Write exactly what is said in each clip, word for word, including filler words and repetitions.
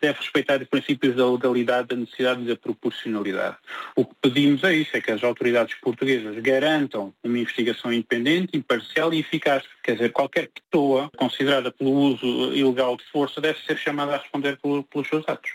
deve respeitar os princípios da legalidade, da necessidade e da proporcionalidade. O que pedimos é isso, é que as autoridades portuguesas garantam uma investigação independente, imparcial e eficaz. Quer dizer, qualquer pessoa considerada pelo uso ilegal de força deve ser chamada a responder pelos seus atos.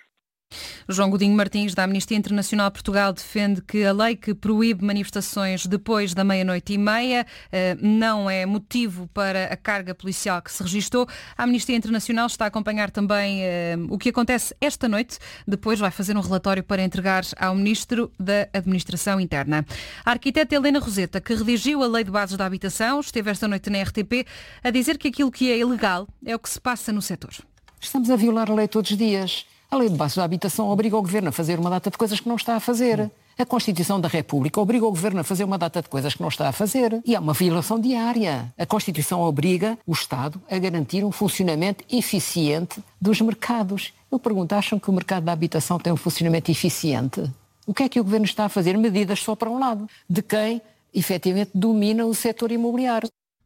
João Godinho Martins, da Amnistia Internacional Portugal, defende que a lei que proíbe manifestações depois da meia-noite e meia não é motivo para a carga policial que se registou. A Amnistia Internacional está a acompanhar também o que acontece esta noite. Depois vai fazer um relatório para entregar ao Ministro da Administração Interna. A arquiteta Helena Roseta, que redigiu a Lei de Bases da Habitação, esteve esta noite na R T P a dizer que aquilo que é ilegal é o que se passa no setor. Estamos a violar a lei todos os dias. A Lei de Bases da Habitação obriga o Governo a fazer uma data de coisas que não está a fazer. A Constituição da República obriga o Governo a fazer uma data de coisas que não está a fazer. E há uma violação diária. A Constituição obriga o Estado a garantir um funcionamento eficiente dos mercados. Eu pergunto, acham que o mercado da habitação tem um funcionamento eficiente? O que é que o Governo está a fazer? Medidas só para um lado, de quem efetivamente domina o setor imobiliário.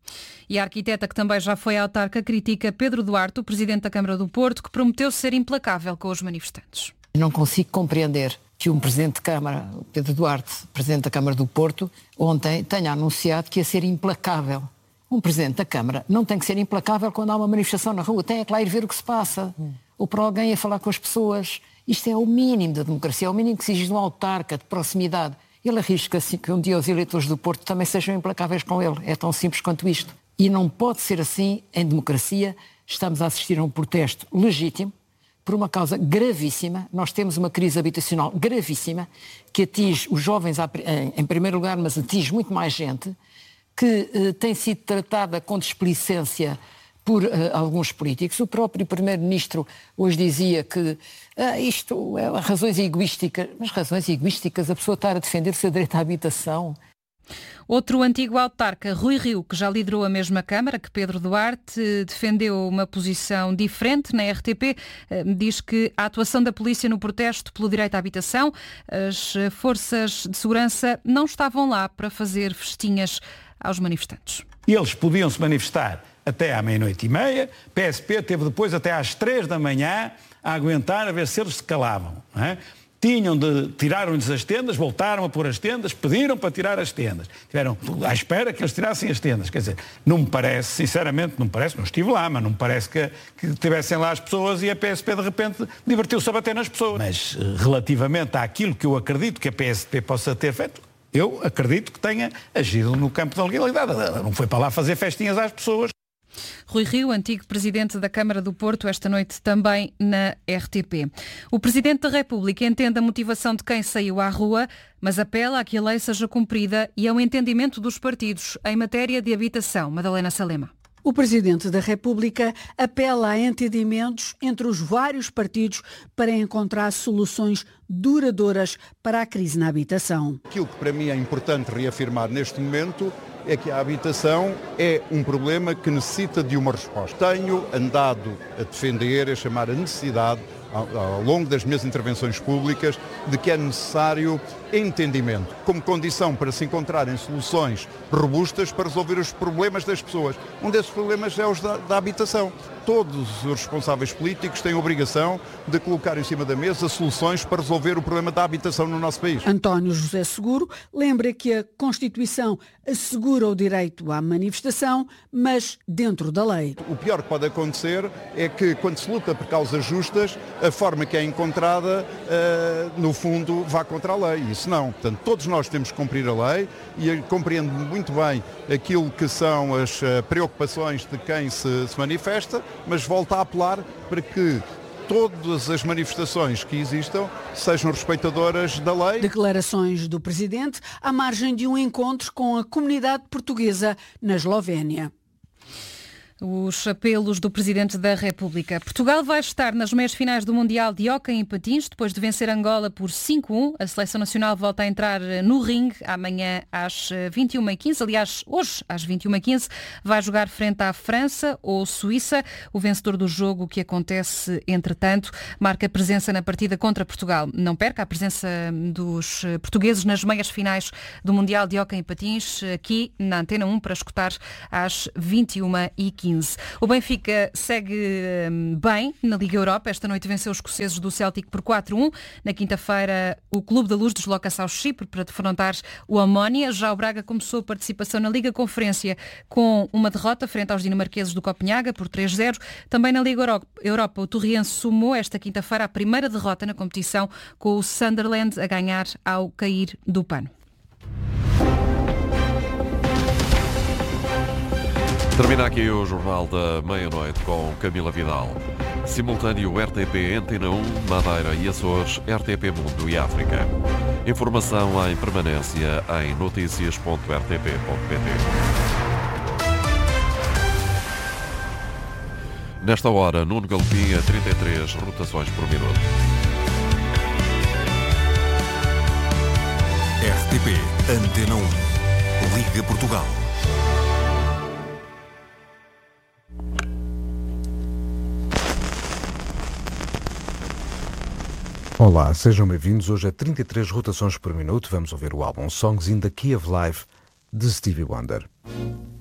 E a arquiteta, que também já foi autarca, critica Pedro Duarte, o presidente da Câmara do Porto, que prometeu ser implacável com os manifestantes. Não consigo compreender que um presidente de Câmara, Pedro Duarte, presidente da Câmara do Porto, ontem tenha anunciado que ia ser implacável. Um presidente da Câmara não tem que ser implacável quando há uma manifestação na rua, tem é que lá ir ver o que se passa. Hum. Ou para alguém a falar com as pessoas. Isto é o mínimo da democracia, é o mínimo que se exige de um autarca, de proximidade. Ele arrisca-se que um dia os eleitores do Porto também sejam implacáveis com ele. É tão simples quanto isto. E não pode ser assim em democracia. Estamos a assistir a um protesto legítimo por uma causa gravíssima. Nós temos uma crise habitacional gravíssima que atinge os jovens em primeiro lugar, mas atinge muito mais gente, que eh, tem sido tratada com displicência por uh, alguns políticos. O próprio Primeiro-Ministro hoje dizia que uh, isto é razões egoísticas. Mas razões egoísticas, a pessoa estar a defender o seu direito à habitação. Outro antigo autarca, Rui Rio, que já liderou a mesma Câmara que Pedro Duarte, defendeu uma posição diferente na R T P. Diz que a atuação da polícia no protesto pelo direito à habitação, as forças de segurança não estavam lá para fazer festinhas aos manifestantes. Eles podiam se manifestar até à meia-noite e meia, P S P teve depois até às três da manhã a aguentar a ver se eles se calavam, não é? Tinham de, tiraram-lhes as tendas, voltaram a pôr as tendas, pediram para tirar as tendas. Estiveram à espera que eles tirassem as tendas. Quer dizer, não me parece, sinceramente, não me parece, não estive lá, mas não me parece que, que tivessem lá as pessoas e a P S P de repente divertiu-se a bater nas pessoas. Mas relativamente àquilo que eu acredito que a P S P possa ter feito, eu acredito que tenha agido no campo da legalidade. Não foi para lá fazer festinhas às pessoas. Rui Rio, antigo presidente da Câmara do Porto, esta noite também na R T P. O Presidente da República entende a motivação de quem saiu à rua, mas apela a que a lei seja cumprida e ao entendimento dos partidos em matéria de habitação. Madalena Salema. O Presidente da República apela a entendimentos entre os vários partidos para encontrar soluções duradouras para a crise na habitação. Aquilo que para mim é importante reafirmar neste momento é que a habitação é um problema que necessita de uma resposta. Tenho andado a defender, a chamar a necessidade, ao, ao longo das minhas intervenções públicas, de que é necessário entendimento, como condição para se encontrarem soluções robustas para resolver os problemas das pessoas. Um desses problemas é os da, da habitação. Todos os responsáveis políticos têm a obrigação de colocar em cima da mesa soluções para resolver o problema da habitação no nosso país. António José Seguro lembra que a Constituição assegura o direito à manifestação, mas dentro da lei. O pior que pode acontecer é que, quando se luta por causas justas, a forma que é encontrada, uh, no fundo, vá contra a lei. Isso não. Portanto, todos nós temos que cumprir a lei e compreendo muito bem aquilo que são as uh, preocupações de quem se, se manifesta, mas volto a apelar para que todas as manifestações que existam sejam respeitadoras da lei. Declarações do Presidente à margem de um encontro com a comunidade portuguesa na Eslovénia. Os apelos do Presidente da República. Portugal vai estar nas meias finais do Mundial de Hóquei em Patins, depois de vencer Angola por cinco a um. A Seleção Nacional volta a entrar no ringue amanhã às vinte e uma e quinze. Aliás, hoje às vinte e uma e quinze vai jogar frente à França ou Suíça. O vencedor do jogo, que acontece entretanto, marca presença na partida contra Portugal. Não perca a presença dos portugueses nas meias finais do Mundial de Hóquei em Patins, aqui na Antena um, para escutar às vinte e uma e quinze. quinze. O Benfica segue hum, bem na Liga Europa. Esta noite venceu os escoceses do Celtic por quatro a um. Na quinta-feira, o Clube da Luz desloca-se ao Chipre para defrontar o Omonia. Já o Braga começou a participação na Liga Conferência com uma derrota frente aos dinamarqueses do Copenhaga por três a zero. Também na Liga Europa, o Torriense sumou esta quinta-feira a primeira derrota na competição, com o Sunderland a ganhar ao cair do pano. Termina aqui o Jornal da Meia-Noite com Camila Vidal. Simultâneo R T P Antena um, Madeira e Açores, R T P Mundo e África. Informação em permanência em notícias ponto r t p ponto p t. Nesta hora, Nuno Galopim a trinta e três rotações por minuto. R T P Antena um. Liga Portugal. Olá, sejam bem-vindos. Hoje a trinta e três rotações por minuto. Vamos ouvir o álbum Songs in the Key of Life de Stevie Wonder.